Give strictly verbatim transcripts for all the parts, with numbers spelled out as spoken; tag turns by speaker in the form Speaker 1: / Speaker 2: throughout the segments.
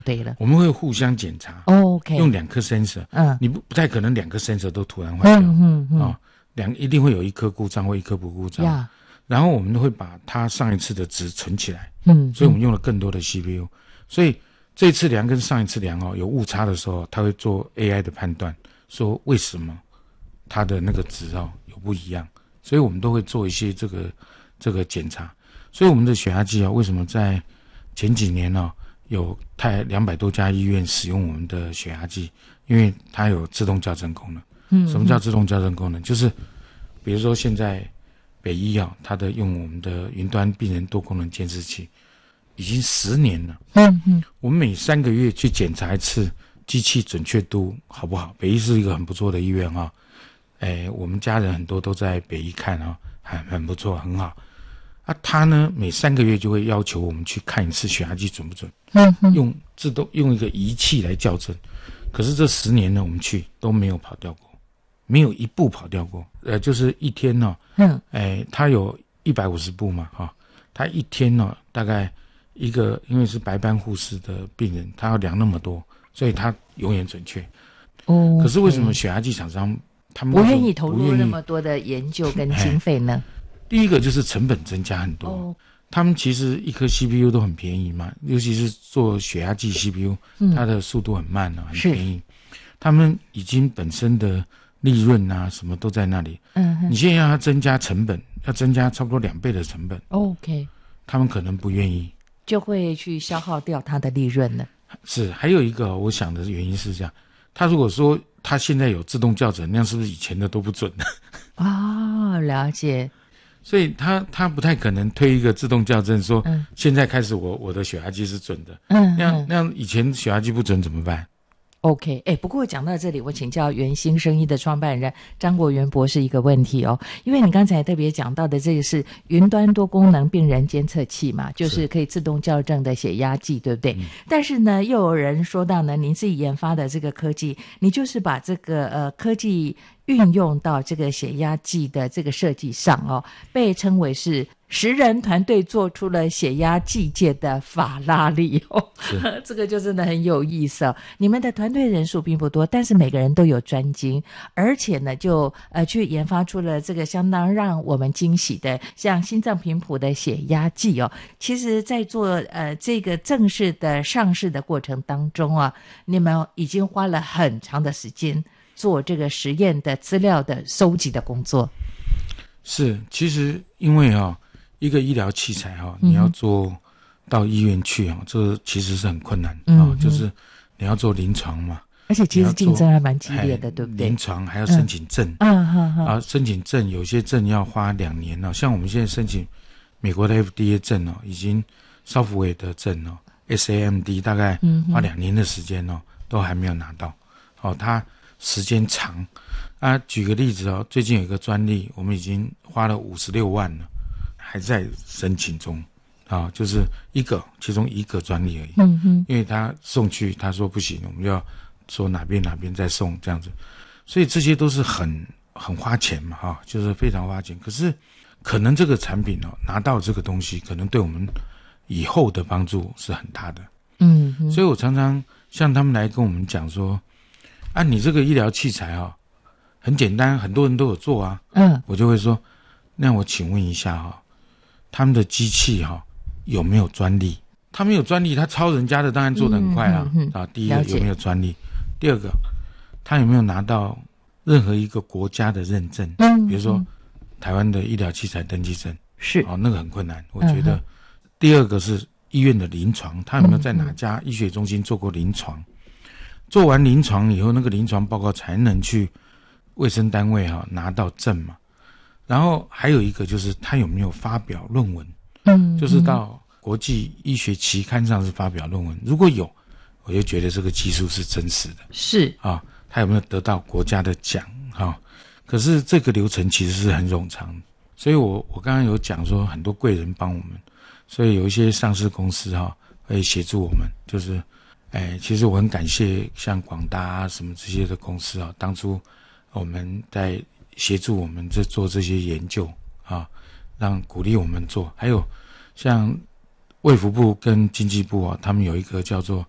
Speaker 1: 对了，
Speaker 2: 我们会互相检查、
Speaker 1: 哦、OK，
Speaker 2: 用两颗 sensor，
Speaker 1: 嗯，
Speaker 2: 你不不太可能两颗 sensor 都突然坏掉，
Speaker 1: 嗯嗯嗯，
Speaker 2: 哦，两一定会有一颗故障或一颗不故障，
Speaker 1: 呀，
Speaker 2: 然后我们都会把它上一次的值存起来，
Speaker 1: 嗯，
Speaker 2: 所以我们用了更多的 C P U， 所以这一次量跟上一次量哦有误差的时候，它会做 A I 的判断，说为什么它的那个值哦有不一样，所以我们都会做一些这个这个检查，所以我们的血压计哦，为什么在前几年哦有太两百多家医院使用我们的血压计，因为它有自动校正功能。嗯，什么叫自动校正功能？就是比如说现在北医啊，它的用我们的云端病人多功能监视器，已经十年了。嗯嗯，我们每三个月去检查一次机器准确度好不好？北医是一个很不错的医院啊，哎，我们家人很多都在北医看啊，很很不错，很好。啊，他呢每三个月就会要求我们去看一次血压计准不准，嗯，用自动用一个仪器来校正。可是这十年呢，我们去都没有跑掉过，没有一步跑掉过。呃，就是一天呢、哦，嗯，哎，他有一百五十步嘛，哈、哦，他一天呢、哦、大概一个，因为是白班护士的病人，他要量那么多，所以他永远准确。哦，可是为什么血压计厂商他们
Speaker 1: 不愿意投入那么多的研究跟经费呢？
Speaker 2: 第一个就是成本增加很多，哦、他们其实一颗 C P U 都很便宜嘛，尤其是做血压计 C P U，、嗯、它的速度很慢啊，很便宜。他们已经本身的利润啊什么都在那里，嗯，你现在要它增加成本，要增加差不多两倍的成本
Speaker 1: ，OK，
Speaker 2: 他们可能不愿意，
Speaker 1: 就会去消耗掉它的利润了。
Speaker 2: 是，还有一个我想的原因是这样，他如果说他现在有自动校正，那样是不是以前的都不准了？
Speaker 1: 哦，了解。
Speaker 2: 所以他他不太可能推一个自动校正说，嗯、现在开始我我的血压计是准的，嗯，那样那样以前血压计不准怎么办
Speaker 1: ？OK， 哎，不过讲到这里，我请教元兴生医的创办人张国元博士一个问题哦，因为你刚才特别讲到的这个是云端多功能病人监测器嘛，就是可以自动校正的血压计，对不对？嗯、但是呢，又有人说到呢，您自己研发的这个科技，你就是把这个呃科技运用到这个血压计的这个设计上哦，被称为是十人团队做出了血压计界的法拉利哦，这个就真的很有意思哦。你们的团队人数并不多，但是每个人都有专精，而且呢，就呃去研发出了这个相当让我们惊喜的，像心脏频谱的血压计哦。其实，在做呃这个正式的上市的过程当中啊，你们已经花了很长的时间做这个实验的资料的收集的工作。
Speaker 2: 是，其实因为啊、哦。一个医疗器材哈、哦，你要做到医院去哦，这其实是很困难啊、嗯哦，就是你要做临床嘛，
Speaker 1: 而且其实竞争还蛮激烈的，对不对？
Speaker 2: 临床还要申请证，嗯嗯嗯，啊，申请证有些证要花两年哦，像我们现在申请美国的 F D A 证哦，已经少福委的证哦 ，S A M D 大概花两年的时间哦，都还没有拿到，哦，它时间长啊。举个例子哦，最近有一个专利，我们已经花了五十六万了。还在申请中啊，就是一个其中一个专利而已。嗯哼，因为他送去，他说不行，我们要说哪边哪边再送这样子，所以这些都是很很花钱嘛，哈、啊，就是非常花钱。可是可能这个产品哦，拿到这个东西，可能对我们以后的帮助是很大的。嗯哼，所以我常常像他们来跟我们讲说，啊，你这个医疗器材啊，很简单，很多人都有做啊。嗯，我就会说，那我请问一下哈、啊。他们的机器哈、哦、有没有专利？他没有专利，他抄人家的当然做得很快啦、嗯嗯嗯、啊。第一个有没有专利？第二个，他有没有拿到任何一个国家的认证？嗯，比如说、嗯、台湾的医疗器材登记证
Speaker 1: 是
Speaker 2: 哦，那个很困难。我觉得、嗯、第二个是医院的临床，他有没有在哪家医学中心做过临床？嗯、做完临床以后，那个临床报告才能去卫生单位哈、哦、拿到证嘛。然后还有一个就是他有没有发表论文，嗯，就是到国际医学期刊上是发表论文，如果有，我就觉得这个技术是真实的，
Speaker 1: 是
Speaker 2: 啊，他有没有得到国家的奖啊？可是这个流程其实是很冗长，所以我我刚刚有讲说很多贵人帮我们，所以有一些上市公司哈、啊、会协助我们，就是哎，其实我很感谢像广达啊什么这些的公司啊，当初我们在协助我们在做这些研究啊，让鼓励我们做。还有像卫福部跟经济部啊，他们有一个叫做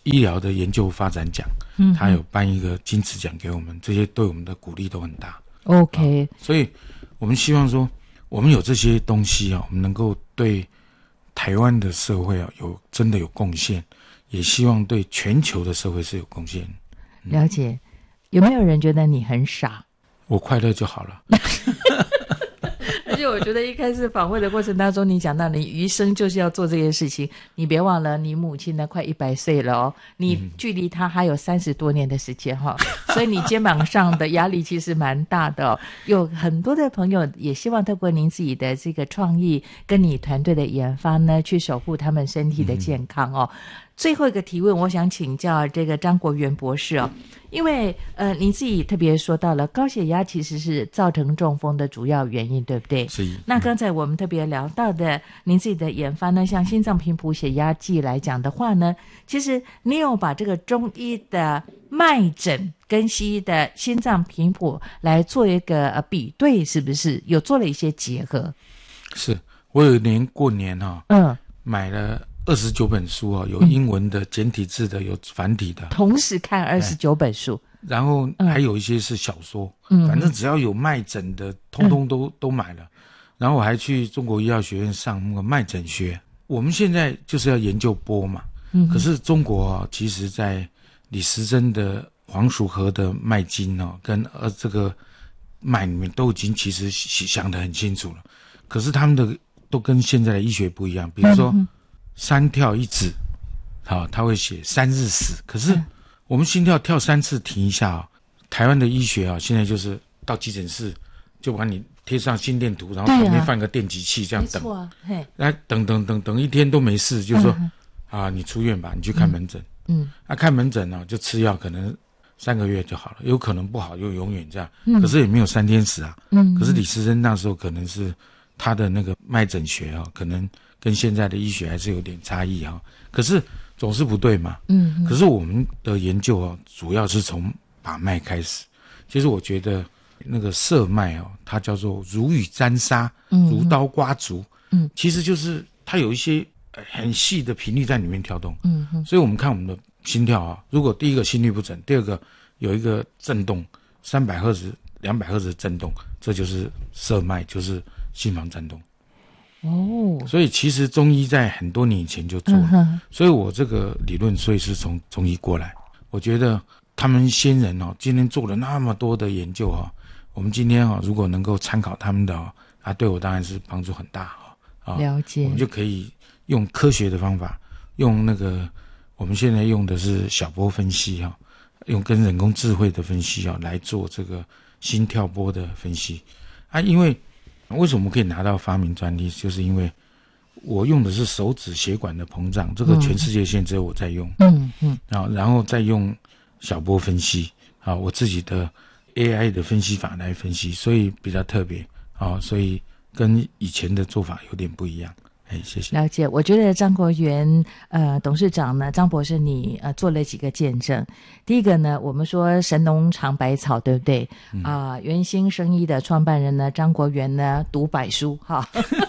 Speaker 2: 医疗的研究发展奖，
Speaker 1: 嗯，
Speaker 2: 他有颁一个金质奖给我们，这些对我们的鼓励都很大。
Speaker 1: OK，、
Speaker 2: 啊、所以我们希望说，我们有这些东西啊，我们能够对台湾的社会啊有真的有贡献，也希望对全球的社会是有贡献。
Speaker 1: 嗯、了解。有没有人觉得你很傻？
Speaker 2: 我快乐就好了。
Speaker 1: 而且我觉得一开始访问的过程当中，你讲到你余生就是要做这件事情，你别忘了你母亲呢快一百岁了哦，你距离她还有三十多年的时间哈、哦，所以你肩膀上的压力其实蛮大的哦。有很多的朋友也希望透过您自己的这个创意跟你团队的研发呢，去守护他们身体的健康哦。嗯，最后一个提问，我想请教这个张国元博士哦，因为呃，您自己特别说到了高血压其实是造成中风的主要原因，对不对？
Speaker 2: 是。
Speaker 1: 那刚才我们特别聊到的，您自己的研发呢，像心脏频谱血压计来讲的话呢，其实你有把这个中医的脉诊跟西医的心脏频谱来做一个呃比对，是不是有做了一些结合？
Speaker 2: 是，我有一年过年哈、哦，嗯，买了二十九本书哦，有英文的、简体字的，有繁体的，
Speaker 1: 同时看二十九本书，
Speaker 2: 然后还有一些是小说，嗯，反正只要有脉诊的，通通都、嗯、都买了。然后我还去中国医药学院上那个脉诊学。我们现在就是要研究波嘛，嗯，可是中国啊，其实在李时珍的黄鼠河的脉经哦，跟呃这个脉里面都已经其实想得很清楚了。可是他们的都跟现在的医学不一样，比如说。嗯，三跳一指，好，他会写三日死。可是我们心跳跳三次停一下啊、哦，台湾的医学啊，现在就是到急诊室就把你贴上心电图，然后旁边放个电击器，这样等，啊，那等等等等一天都没事，就说、嗯、啊，你出院吧，你去看门诊，嗯，啊，看门诊呢、哦、就吃药，可能三个月就好了，有可能不好又永远这样，嗯、可是也没有三天死啊，嗯，可是李时珍那时候可能是他的那个脉诊学啊、哦，可能。跟现在的医学还是有点差异哈、哦，可是总是不对嘛。嗯，可是我们的研究啊，主要是从把脉开始。其实我觉得那个摄脉哦，它叫做如雨沾沙，如刀刮竹。嗯，其实就是它有一些很细的频率在里面跳动。嗯嗯，所以我们看我们的心跳啊，如果第一个心律不整，第二个有一个震动，三百赫兹、两百赫兹的震动，这就是摄脉，就是心房颤动。哦，所以其实中医在很多年以前就做了，嗯、所以我这个理论所以是从中医过来。我觉得他们先人哦，今天做了那么多的研究哈、哦，我们今天哈、哦、如果能够参考他们的哦，啊，对我当然是帮助很大哈、哦。
Speaker 1: 了解，
Speaker 2: 我们就可以用科学的方法，用那个我们现在用的是小波分析哈、哦，用跟人工智慧的分析啊、哦、来做这个心跳波的分析啊，因为。为什么可以拿到发明专利？就是因为我用的是手指血管的膨胀，这个全世界现在只有我在用。嗯嗯，啊，然后再用小波分析，啊，我自己的 A I 的分析法来分析，所以比较特别，啊，所以跟以前的做法有点不一样。哎，谢谢。
Speaker 1: 了解，我觉得张国元呃董事长呢，张博士你呃做了几个见证。第一个呢，我们说神农尝百草，对不对？啊、嗯呃，元兴生医的创办人呢，张国元呢读百书哈。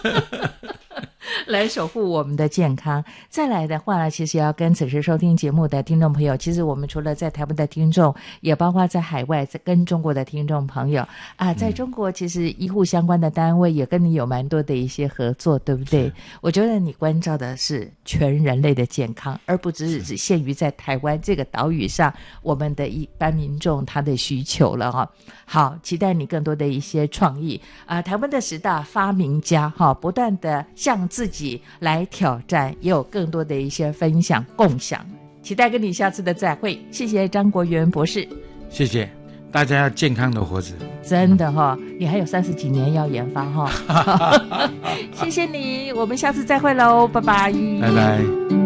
Speaker 1: 来守护我们的健康。再来的话呢，其实要跟此时收听节目的听众朋友，其实我们除了在台湾的听众，也包括在海外在跟中国的听众朋友啊，在中国其实医护相关的单位也跟你有蛮多的一些合作，对不对？我觉得你关照的是全人类的健康，而不只是限于在台湾这个岛屿上我们的一般民众他的需求了哈。好，期待你更多的一些创意啊、呃！台湾的十大发明家哈，不断的向自己来挑战，也有更多的一些分享共享。期待跟你下次的再会，谢谢张国元博士，谢谢大家，要健康的活着。真的哈、哦，你还有三十几年要研发哈、哦。谢谢你，我们下次再会喽，拜拜，拜拜。